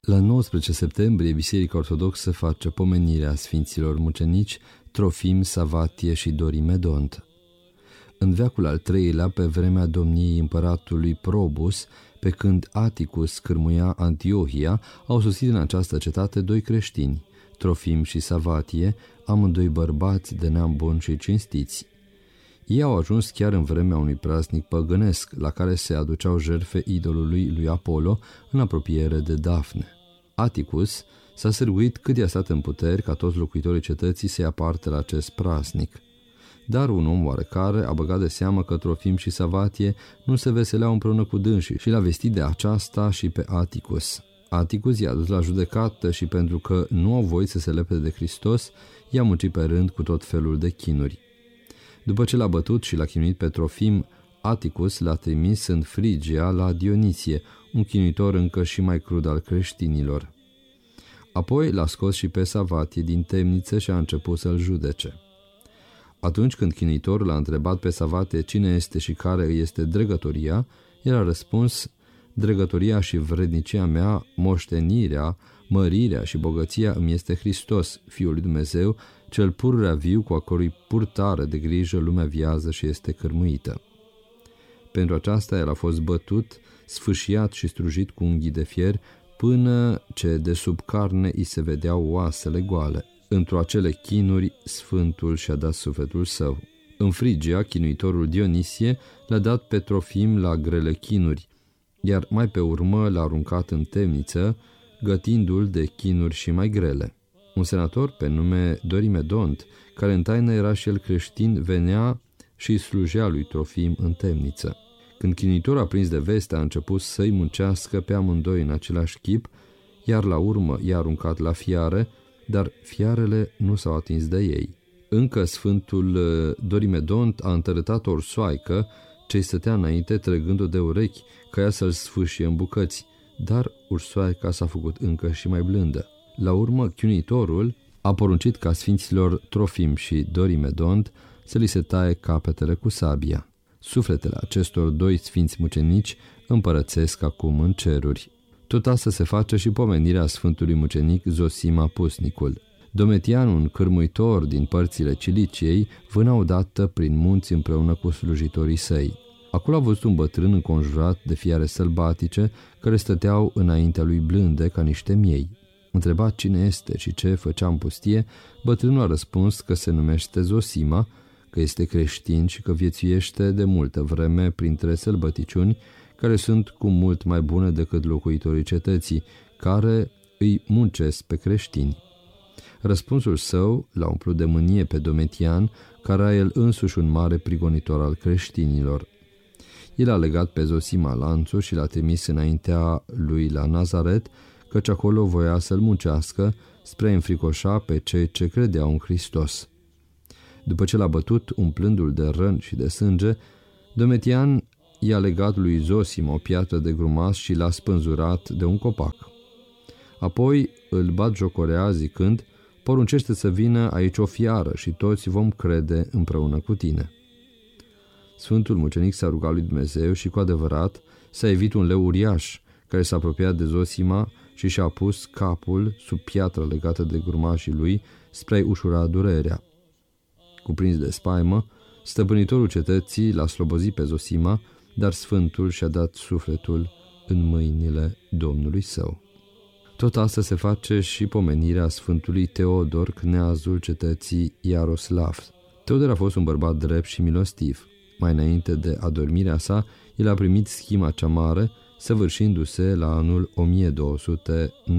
La 19 septembrie, Biserica Ortodoxă face pomenirea sfinților mucenici Trofim, Savatie și Dorimedont. În veacul al III-lea, pe vremea domniei împăratului Probus, pe când Atticus cârmuia Antiohia, au sosit în această cetate doi creștini, Trofim și Savatie, amândoi bărbați de neam bun și cinstiți. Ei au ajuns chiar în vremea unui praznic păgânesc, la care se aduceau jertfe idolului lui Apollo în apropiere de Dafne. Atticus s-a sârguit cât i-a stat în puteri ca toți locuitorii cetății să ia parte la acest praznic. Dar un om oarecare a băgat de seamă că Trofim și Savatie nu se veseleau împreună cu dânsii și l-a vestit de aceasta și pe Atticus. Atticus i-a dus la judecată și pentru că nu au voit să se lepede de Hristos, i-a muncit pe rând cu tot felul de chinuri. După ce l-a bătut și l-a chinuit pe Trofim, Atticus l-a trimis în Frigia la Dionisie, un chinuitor încă și mai crud al creștinilor. Apoi l-a scos și pe Savatie din temniță și a început să-l judece. Atunci când chinuitorul l-a întrebat pe Savatie cine este și care îi este dregătoria, el a răspuns: dregătoria și vrednicia mea, moștenirea, mărirea și bogăția îmi este Hristos, Fiul lui Dumnezeu, cel pururea viu cu a cărui purtare de grijă lumea viază și este cârmuită. Pentru aceasta el a fost bătut, sfâșiat și strujit cu unghii de fier, până ce de sub carne îi se vedeau oasele goale. Într-o acele chinuri, Sfântul și-a dat sufletul său. În Frigia, chinuitorul Dionisie l-a dat pe Trofim la grele chinuri, iar mai pe urmă l-a aruncat în temniță, gătindu-l de chinuri și mai grele. Un senator pe nume Dorimedont, care în taină era și el creștin, venea și îi slujea lui Trofim în temniță. Când chinuitorul a prins de veste, a început să-i muncească pe amândoi în același chip, iar la urmă i-a aruncat la fiare, dar fiarele nu s-au atins de ei. Încă Sfântul Dorimedont a întărătat o ursoaică ce-i stătea înainte, trăgând-o de urechi, ca ea să-l sfâșie în bucăți, dar ursoaica s-a făcut încă și mai blândă. La urmă, chinuitorul a poruncit ca sfinților Trofim și Dorimedont să li se taie capetele cu sabia. Sufletele acestor doi sfinți mucenici împărățesc acum în ceruri. Tot asta se face și pomenirea Sfântului Mucenic Zosima Pusnicul. Domitian, un cârmuitor din părțile Ciliciei, vâna odată prin munți împreună cu slujitorii săi. Acolo a văzut un bătrân înconjurat de fiare sălbatice care stăteau înaintea lui blânde ca niște miei. Întrebat cine este și ce făcea în pustie, bătrânul a răspuns că se numește Zosima, că este creștin și că viețuiește de multă vreme printre sălbăticiuni care sunt cu mult mai bune decât locuitorii cetății, care îi muncesc pe creștini. Răspunsul său l-a umplut de mânie pe Domitian, care era el însuși un mare prigonitor al creștinilor. El a legat pe Zosima lanțuri și l-a trimis înaintea lui la Nazaret, căci acolo voia să-l muncească spre a înfricoșa pe cei ce credeau în Hristos. După ce l-a bătut, umplându-l de răni și de sânge, Domitian i-a legat lui Zosima o piatră de grumas și l-a spânzurat de un copac. Apoi îl batjocorea zicând: poruncește să vină aici o fiară și toți vom crede împreună cu tine. Sfântul mucenic s-a rugat lui Dumnezeu și cu adevărat s-a evit un leu uriaș care s-a apropiat de Zosima și și-a pus capul sub piatra legată de grumashii lui spre a-i ușura durerea. Cuprins de spaimă, stăpânitorul cetății l-a slobozit pe Zosima, dar Sfântul și-a dat sufletul în mâinile Domnului său. Tot asta se face și pomenirea Sfântului Teodor, cneazul cetății Iaroslav. Teodor a fost un bărbat drept și milostiv. Mai înainte de adormirea sa, el a primit schima cea mare, săvârșindu-se la anul 1290.